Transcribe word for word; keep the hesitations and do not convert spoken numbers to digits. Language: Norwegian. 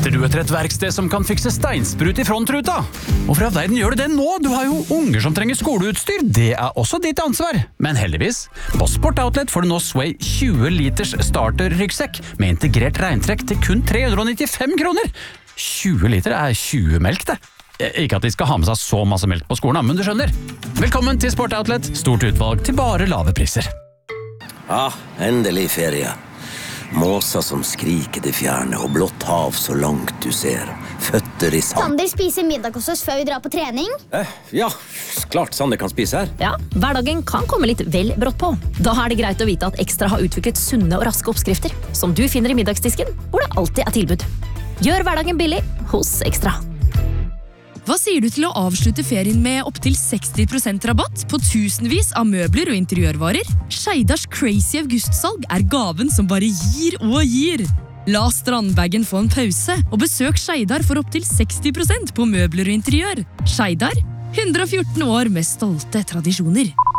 Leter du etter et verksted som kan fikse steinsprut i frontruta? Hvorfor i verden gjør du det nå? Du har jo unger som trenger skoleutstyr. Det er også ditt ansvar. Men heldigvis, på Sport Outlet får du nå Sway tjue liters starter-ryggsekk med integrert regntrekk til kun tre hundre nittifem kroner. tjue liter er tjue melk, det. Ikke at de skal ha med seg så masse melk på skolen, men du skjønner. Velkommen til Sport Outlet. Stort utvalg til bare lave priser. Ah, endelig ferie. Måser som skriker det fjerne, og blått hav så langt du ser. Føtter i sand. Sander spiser middag hos oss før vi drar på trening. Eh, ja, klart Sander kan spise her. Ja, hverdagen kan komme litt vel brått på. Da er det greit å vite at Ekstra har utviklet sunne og raske oppskrifter, som du finner i middagsdisken, hvor det alltid er tilbud. Gjør hverdagen billig hos Ekstra. Hva sier du til å avslutte ferien med opp til seksti prosent rabatt på tusenvis av møbler og interiørvarer? Skeidars crazy augustsalg er gaven som bare gir og gir. La strandbagen få en pause, og besøk Skeidar for opp til seksti prosent på møbler og interiør. Skeidar, hundre og fjorten år med stolte tradisjoner.